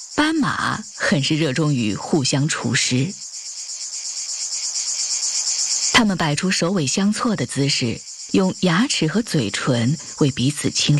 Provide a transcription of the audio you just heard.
斑马很是热衷于互相除湿，它们摆出首尾相错的姿势，用牙齿和嘴唇为彼此清理